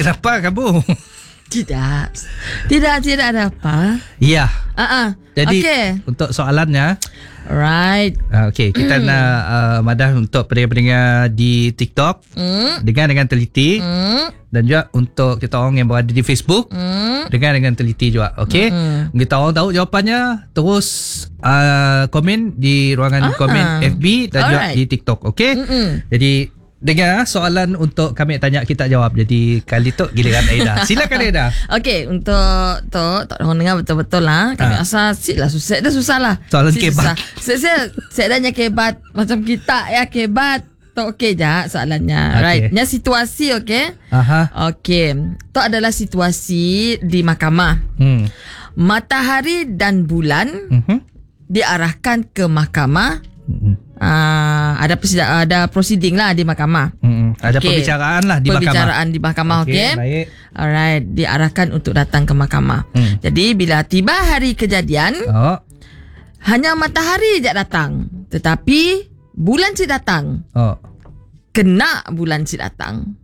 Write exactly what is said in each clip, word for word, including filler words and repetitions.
Kenapa kamu? Tidak. Tidak, tidak ada apa. Ya. Uh-uh. Jadi okay. untuk soalannya, right. Uh, okay, kita mm. nak uh, madah untuk pendengar-pendengar di TikTok mm. dengar dengan teliti mm. dan juga untuk kita orang yang berada di Facebook mm. dengar dengan teliti juga. Okay, mm. kita orang tahu jawapannya, terus uh, komen di ruangan ah. komen F B dan Alright. juga di TikTok. Okay, Mm-mm. jadi dengar soalan untuk kami tanya, kita jawab. Jadi kali tu giliran Aida. Silakan Aida. Okey, untuk tu tak orang dengar betul-betul lah. Kami ha. asal sik lah susah. Dah susah lah. Soalan kebat. Saya saya saya tanya kebat macam kita ya kebat. Tu okey je soalannya. Okay. Right. Nya situasi okey. Aha. Okey. Tu adalah situasi di mahkamah. Hmm. Matahari dan bulan uh-huh. diarahkan ke mahkamah. Hmm. Uh, ada ada proceeding lah di mahkamah. Hmm. Ada okay. perbicaraan lah di perbicaraan mahkamah. Perbicaraan di mahkamah, okey. Okay, okay? Alright, diarahkan untuk datang ke mahkamah. Hmm. Jadi bila tiba hari kejadian, oh. hanya matahari je datang, tetapi bulan si datang. Oh. Kena bulan si datang.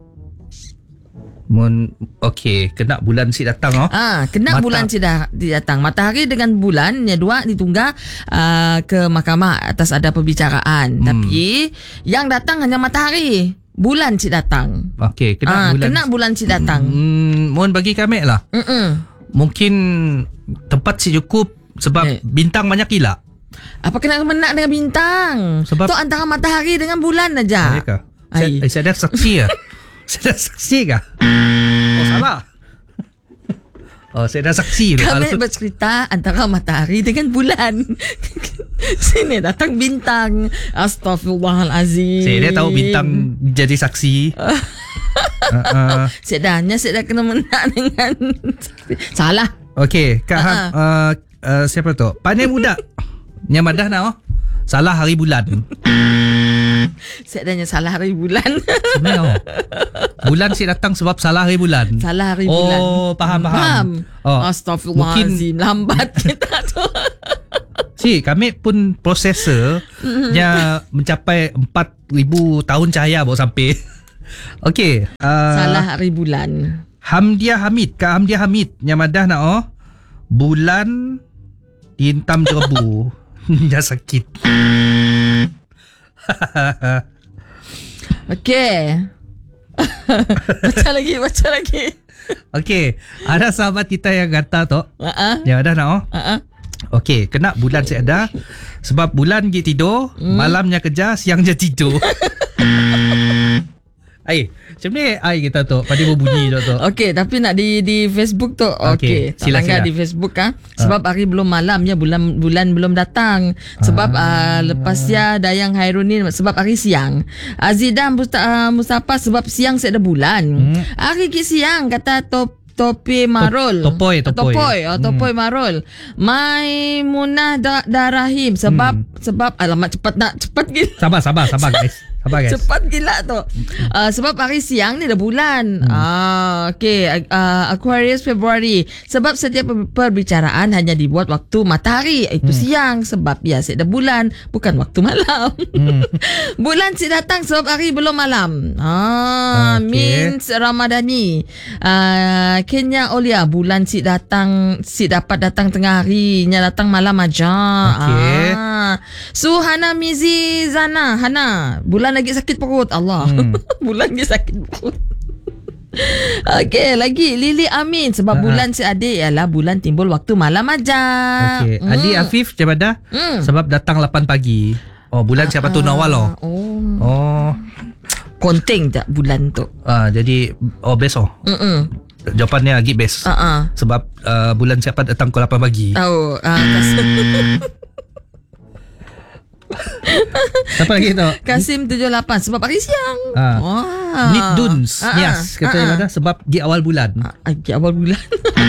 Mun okey, kena bulan si datang oh. Ah, kena Mata- bulan si dah datang. Matahari dengan bulan nya dua ditunggu uh, ke mahkamah atas ada perbicaraan. Hmm. Tapi yang datang hanya matahari. Bulan si datang. Okey, kena ah, bulan. Kena bulan si datang. Hmm, mohon bagi kami lah. Mm-mm. Mungkin tempat si cukup sebab eh. bintang banyak gila. Apa kena menak dengan bintang? Sebab tu antara matahari dengan bulan aja. Ayakah? Saya, saya ada saksi ya. Saya dah saksi kah? Oh salah. Oh saya dah saksi. Kami bercerita antara matahari dengan bulan. Sini datang bintang. Astaghfirullahalazim. Saya dah tahu bintang jadi saksi. uh-uh. Saya dah hanya saya dah kena menak dengan salah. Okey, Kak Han, uh-uh. uh, uh, siapa tu? Pandai muda. Yang madah nak oh. Salah hari bulan. Saya tanya salah hari bulan. Sebenarnya oh. Bulan si datang sebab salah hari bulan. Salah hari oh, bulan. Oh, faham faham. Oh. Astaghfirullahalazim, lambat kita tu. Si, kami pun prosesnya mencapai empat ribu tahun cahaya baru sampai. Okey, uh, salah hari bulan. Hamdiah Hamid, Kak Hamdiah Hamid yang madah nak oh. Bulan dihentam jerebu. Dah sakit. Okey. Baca lagi, baca lagi. Okey, ada sahabat kita yang kata tu. Uh-uh. Yang ada nak oh. Uh-uh. Okey, kena bulan saya ada sebab bulan pergi tidur, hmm. malamnya kerja, siangnya tidur. Ai, macam ni ai kita tu, pada berbunyi tu tu. Okey, tapi nak di di Facebook tu. Okey, okay. Sila di Facebook kan. Sebab hari belum malamnya, bulan bulan belum datang. Sebab ah. uh, lepas ya Dayang Hairunin sebab hari siang. Azidah uh, Mustafa sebab siang saya ada bulan. Hmm. Hari ke siang kata top Topi Marul. Topoy, topoy. Topoy, oh, topoy hmm. Marul. Maimunah da- Darahim sebab hmm. sebab alamat cepat nak cepat gila. Sabar, sabar, sabar guys. Sabar guys. Cepat gila tu. Uh, sebab hari siang ni dah bulan. Hmm. Ah, okey, uh, Aquarius February. Sebab setiap perbicaraan hanya dibuat waktu matahari, itu hmm. siang sebab biasa dah bulan, bukan waktu malam. Hmm. Bulan si datang sebab hari belum malam. Ah, okay. Means Ramadhani. Ah, uh, Kenya Olia bulan si datang si dapat datang tengah hari, nya datang malam aja. Okey. Ah. Suhana Mizi Zana Hana bulan lagi sakit perut Allah. Hmm. Bulan lagi sakit perut. Okey, lagi Lili Amin sebab uh-huh. bulan si adik ialah bulan timbul waktu malam aja. Okey, mm. Ali Afif Jabada mm. sebab datang lapan pagi. Oh, bulan uh-huh. siapa tu Nawal oh. Oh. Oh. Konting tak bulan tu. Ah, uh, jadi oh besok. Hmm. Jawapannya lagi best. Uh-uh. Sebab uh, bulan siapa datang pukul lapan pagi. Tahu. Uh, Kasim. Siapa lagi tu? Kasim tujuh lapan sebab pagi siang. Uh. Wow. Nit Duns. Uh-uh. Yes. Kata uh-uh. ada sebab di awal bulan. Uh, di awal bulan.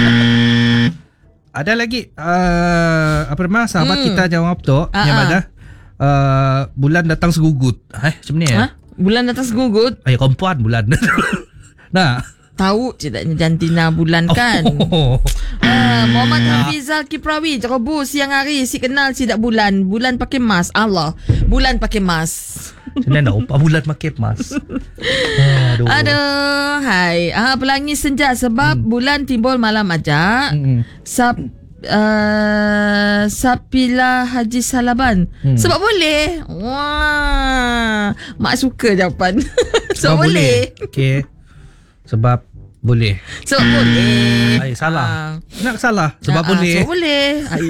Ada lagi uh, apa nama sahabat hmm. kita jawab tu uh-uh. yang ada uh, bulan datang segugut. Eh macam ni ya? Huh? Bulan datang segugut? Ay, perempuan bulan. Nah. Tahu tidaknya jantina bulan kan. Oh. Uh, Muhammad Hafizal Kiprawi Jerebu siang hari si kenal si tak bulan. Bulan pakai mas. Allah. Bulan pakai mas. Sebenarnya nak upah bulan pakai emas. Aduh. Aduh, hai. Ah, pelangi senja sebab hmm. bulan timbul malam aja. Hmm. Sab uh, Sapila Haji Salaban. Hmm. Sebab boleh. Wah. Mak suka jawapan. Sebab, sebab boleh. boleh. Okey. Sebab boleh. Sebab boleh. Ay, salah. Ah. Nak salah. Sebab ah, boleh. Sebab boleh.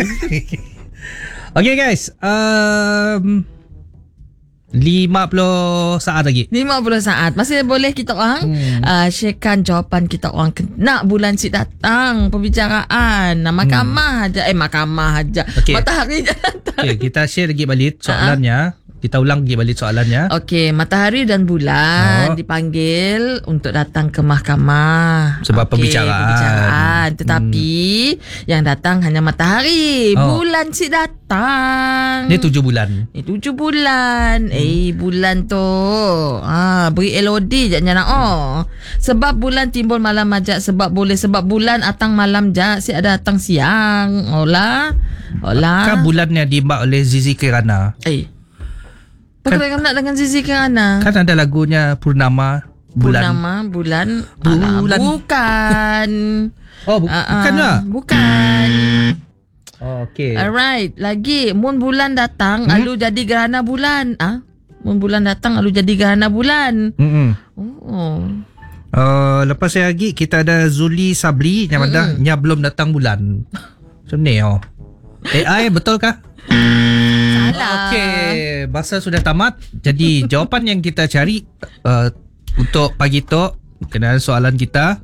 Okay guys, um, lima puluh saat lagi. lima puluh saat. Masih boleh kita orang hmm. uh, sharekan jawapan kita orang kena bulan si datang perbicaraan. Nah, mahkamah hmm. aja. Eh mahkamah aja. Okay. Matahari je datang. Okay, kita share lagi balik soalannya. Kita ulang lagi balik soalannya. Okey, matahari dan bulan oh. dipanggil untuk datang ke mahkamah. Sebab okay, pembicaraan. pembicaraan. Tetapi hmm. yang datang hanya matahari. Oh. Bulan si datang. Ni tujuh bulan. Ni tujuh bulan. Hmm. Eh, bulan tu. Ah, beri L O D je nak. Oh. Sebab bulan timbul malam majak. Sebab boleh. Sebab bulan atang malam jak. Si ada atang siang. Olah. Olah. Kan bulannya diimbak oleh Zizi Kirana. Eh. Pakai kan, nak dengan Zizi Kirana. Kan ada lagunya Purnama bulan. Purnama bulan. Bulan. Alah, bukan. Oh, bu- uh, bukan lah. Bukan. Oh, okay. Alright. Lagi moon bulan datang, hmm? Lalu jadi gerhana bulan. Ah, moon bulan datang, lalu jadi gerhana bulan. Hmm. Oh. Uh, lepas lagi kita ada Zuli Sabri yang ada nya belum datang bulan. Macam ni oh. A I betul kah? Okey, masa sudah tamat. Jadi jawapan yang kita cari uh, untuk pagi tu kena soalan kita.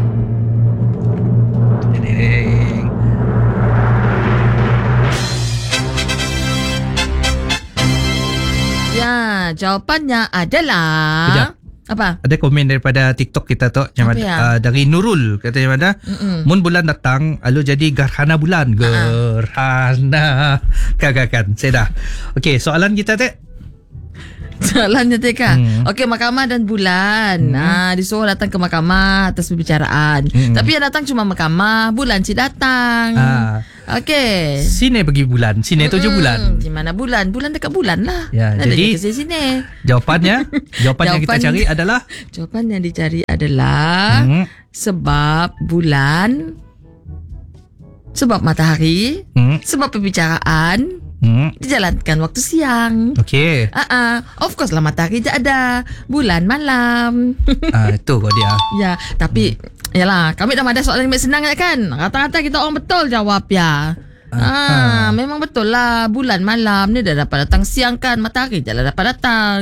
Ya, jawapannya adalah Kejap. Apa? Ada komen daripada TikTok kita tu yang ada, ya? uh, dari Nurul katanya ada mun bulan datang lalu jadi gerhana bulan. Gerhana. Kan kan kan. Saya dah. Okey, soalan kita teh. Soalannya Teka. Hmm. Okey, mahkamah dan bulan. Hmm. Nah, disuruh datang ke mahkamah atas pembicaraan. Hmm. Tapi yang datang cuma mahkamah, bulan si datang. Ah. Okey. Sini pergi bulan, sini hmm. tujuh bulan. Di mana bulan? Bulan dekat bulan lah. Ya, nah, jadi ke sini. Jawapannya, jawapan yang kita cari adalah jawapan yang dicari adalah hmm. sebab bulan, sebab matahari, hmm. sebab pembicaraan. Hmm. Dijalankan waktu siang. Okey. Ah, uh-uh. Of course lah matahari je ada, bulan malam. Ah, itu kau dia. Ya, tapi hmm. yalah, kami dah ada soalan yang senang kan. Rata-rata kita orang betul jawab ya. Ah, ah, memang betul lah, bulan malam ni dah dapat datang siang kan, matahari je lah dapat datang.